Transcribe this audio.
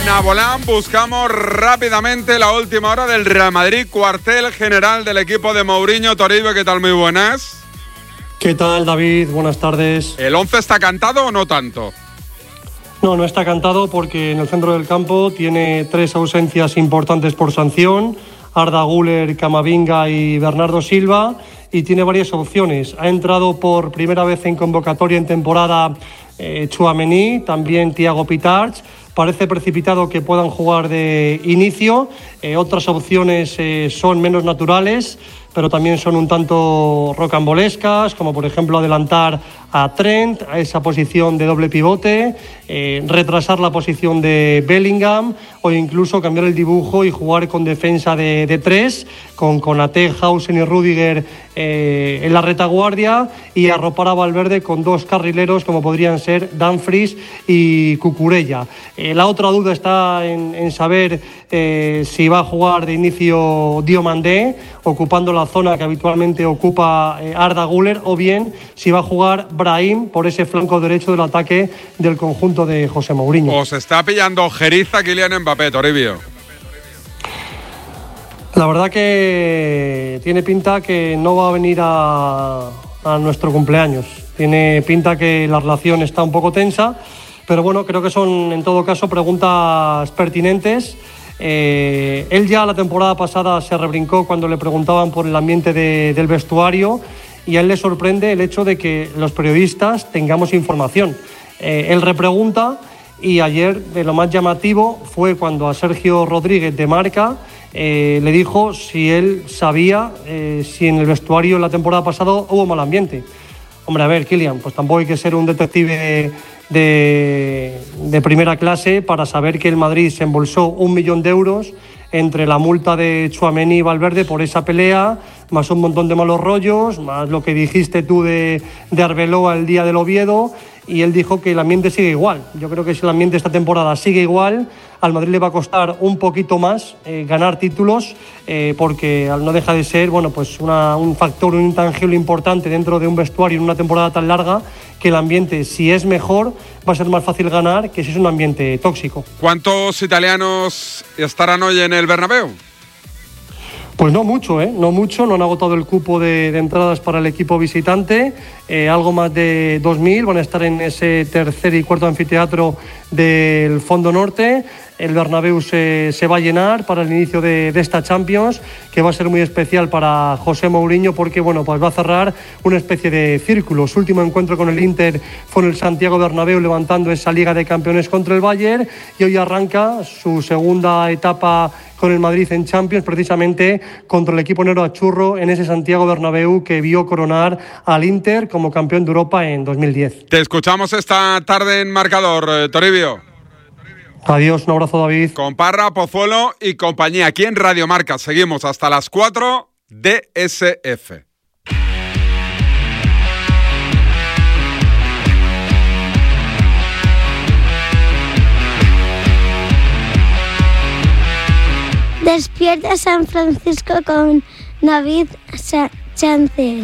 Nabolán buscamos rápidamente la última hora del Real Madrid, cuartel general del equipo de Mourinho. Toribio, ¿qué tal? Muy buenas. ¿Qué tal, David? Buenas tardes. ¿El 11 está cantado o no tanto? No está cantado porque en el centro del campo tiene 3 ausencias importantes por sanción: Arda Güler, Camavinga y Bernardo Silva, y tiene varias opciones. Ha entrado por primera vez en convocatoria en temporada Tchouaméni, también Thiago Pitarch. Parece precipitado que puedan jugar de inicio. Otras opciones son menos naturales, pero también son un tanto rocambolescas, como por ejemplo adelantar a Trent a esa posición de doble pivote, retrasar la posición de Bellingham o incluso cambiar el dibujo y jugar con defensa de 3, con Konaté, Hausen y Rüdiger en la retaguardia, y arropar a Valverde con 2 carrileros como podrían ser Dumfries y Cucurella. La otra duda está en saber si va a jugar de inicio Diomandé, ocupando la zona que habitualmente ocupa Arda Güler, o bien si va a jugar Brahim por ese flanco derecho del ataque del conjunto de José Mourinho. Os está pillando ojeriza Kylian Mbappé, Toribio. La verdad que tiene pinta que no va a venir a nuestro cumpleaños. Tiene pinta que la relación está un poco tensa, pero bueno, creo que son en todo caso preguntas pertinentes. Él ya la temporada pasada se rebrincó cuando le preguntaban por el ambiente del vestuario, y a él le sorprende el hecho de que los periodistas tengamos información. Él repregunta, y ayer de lo más llamativo fue cuando a Sergio Rodríguez de Marca le dijo si él sabía si en el vestuario la temporada pasada hubo mal ambiente. Hombre, a ver, Kylian, pues tampoco hay que ser un detective de primera clase para saber que el Madrid se embolsó 1 millón de euros entre la multa de Tchouaméni y Valverde por esa pelea, más un montón de malos rollos, más lo que dijiste tú de Arbeloa el día del Oviedo, y él dijo que el ambiente sigue igual. Yo creo que si el ambiente esta temporada sigue igual, al Madrid le va a costar un poquito más ganar títulos, porque no deja de ser pues un factor, un intangible importante dentro de un vestuario en una temporada tan larga, que el ambiente, si es mejor, va a ser más fácil ganar que si es un ambiente tóxico. ¿Cuántos italianos estarán hoy en el Bernabéu? Pues no mucho, no han agotado el cupo de entradas para el equipo visitante, algo más de 2.000 van a estar en ese tercer y cuarto anfiteatro del Fondo Norte. El Bernabéu se va a llenar para el inicio de esta Champions, que va a ser muy especial para José Mourinho, porque pues va a cerrar una especie de círculo. Su último encuentro con el Inter fue en el Santiago Bernabéu, levantando esa Liga de Campeones contra el Bayern, y hoy arranca su segunda etapa con el Madrid en Champions, precisamente contra el equipo negro achurro en ese Santiago Bernabéu que vio coronar al Inter como campeón de Europa en 2010. Te escuchamos esta tarde en Marcador, Toribio. Adiós, un abrazo, David. Con Parra, Pozuelo y compañía, aquí en Radio Marca. Seguimos hasta las 4, DSF. Despierta San Francisco con David Sánchez.